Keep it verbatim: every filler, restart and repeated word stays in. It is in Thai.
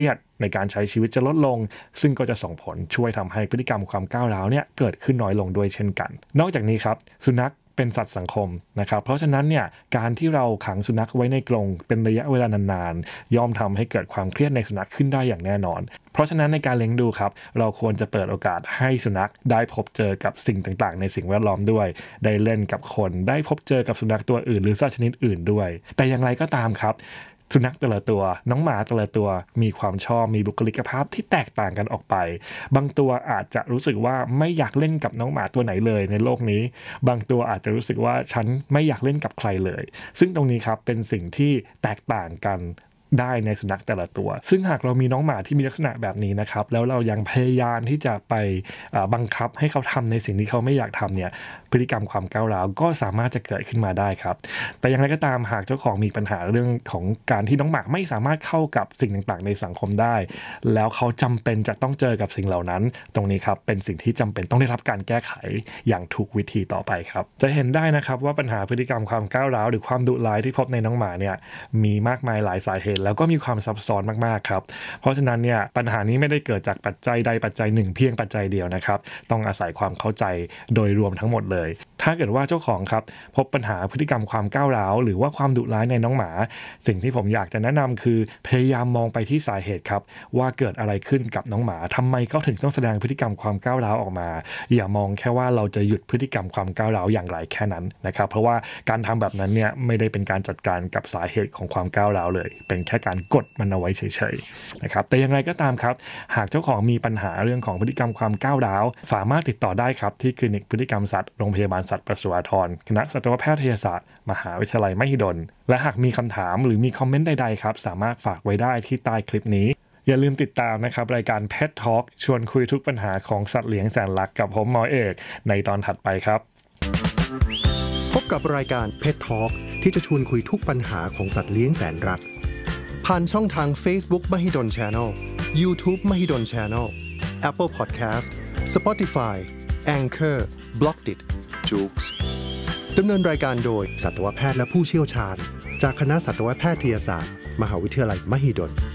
รียดในการใช้ชีวิตจะลดลงซึ่งก็จะส่งผลช่วยทำให้พฤติกรรมความก้าวร้าวเนี่ยเกิดขึ้นน้อยลงด้วยเช่นกันนอกจากนี้ครับสุนัขเป็นสัตว์สังคมนะครับเพราะฉะนั้นเนี่ยการที่เราขังสุนัขไว้ในกรงเป็นระยะเวลานานๆย่อมทำให้เกิดความเครียดในสุนัขขึ้นได้อย่างแน่นอนเพราะฉะนั้นในการเลี้ยงดูครับเราควรจะเปิดโอกาสให้สุนัขได้พบเจอกับสิ่งต่างๆในสิ่งแวดล้อมด้วยได้เล่นกับคนได้พบเจอกับสุนัขตัวอื่นหรือสัตว์ชนิดอื่นด้วยแต่อย่างไรก็ตามครับสุนัขแต่ละตัวน้องหมาแต่ละตัวมีความชอบมีบุคลิกภาพที่แตกต่างกันออกไปบางตัวอาจจะรู้สึกว่าไม่อยากเล่นกับน้องหมาตัวไหนเลยในโลกนี้บางตัวอาจจะรู้สึกว่าฉันไม่อยากเล่นกับใครเลยซึ่งตรงนี้ครับเป็นสิ่งที่แตกต่างกันได้ในสุนัขแต่ละตัวซึ่งหากเรามีน้องหมาที่มีลักษณะแบบนี้นะครับแล้วเรายังพยายามที่จะไปบังคับให้เขาทำในสิ่งที่เขาไม่อยากทำเนี่ยพฤติกรรมความก้าวร้าวก็สามารถจะเกิดขึ้นมาได้ครับแต่อย่างไรก็ตามหากเจ้าของมีปัญหาเรื่องของการที่น้องหมาไม่สามารถเข้ากับสิ่งต่างๆในสังคมได้แล้วเขาจำเป็นจะต้องเจอกับสิ่งเหล่านั้นตรงนี้ครับเป็นสิ่งที่จำเป็นต้องได้รับการแก้ไขอย่างถูกวิธีต่อไปครับจะเห็นได้นะครับว่าปัญหาพฤติกรรมความก้าวร้าวหรือความดุร้ายที่พบในน้องหมาเนี่ยมีมากมายหลายสาเหตุแล้วก็มีความซับซ้อนมากๆครับเพราะฉะนั้นเนี่ยปัญหานี้ไม่ได้เกิดจากปัจจัยใดปัจจัยหนึ่งเพียงปัจจัยเดียวนะครับต้องอาศัยความเข้าใจโดยรวมทั้งหมดเลยถ้าเกิดว่าเจ้าของครับพบปัญหาพฤติกรรมความก้าวร้าวหรือว่าความดุร้ายในน้องหมาสิ่งที่ผมอยากจะแนะนำคือพยายามมองไปที่สาเหตุครับว่าเกิดอะไรขึ้นกับน้องหมาทำไมเขาถึงต้องแสดงพฤติกรรมความก้าวร้าวออกมาอย่ามองแค่ว่าเราจะหยุดพฤติกรรมความก้าวร้าวอย่างไรแค่นั้นนะครับเพราะว่าการทำแบบนั้นเนี่ยไม่ได้เป็นการจัดการกับสาเหตุของความก้าวร้าวเลยเป็นแค่การกดมันเอาไว้เฉยๆนะครับแต่อย่างไรก็ตามครับหากเจ้าของมีปัญหาเรื่องของพฤติกรรมความก้าวร้าวสามารถติดต่อได้ครับที่คลินิกพฤติกรรมสัตว์โรงพยาบาลสัตว์ประสวทรคณะสัตวแพทยศาสตร์มหาวิทยาลัยมหิดลและหากมีคำถามหรือมีคอมเมนต์ใดๆครับสามารถฝากไว้ได้ที่ใต้คลิปนี้อย่าลืมติดตามนะครับรายการ Pet Talk ชวนคุยทุกปัญหาของสัตว์เลี้ยงแสนรักกับผมหมอเอกในตอนถัดไปครับพบกับรายการ Pet Talk ที่จะชวนคุยทุกปัญหาของสัตว์เลี้ยงแสนรักผ่านช่องทาง Facebook Mahidol Channel YouTube Mahidol Channel Apple Podcast Spotify Anchor Blockdit Joox ดำเนินรายการโดยสัตวแพทย์และผู้เชี่ยวชาญจากคณะสัตวแพทยศาสตร์มหาวิทยาลัยมหิดล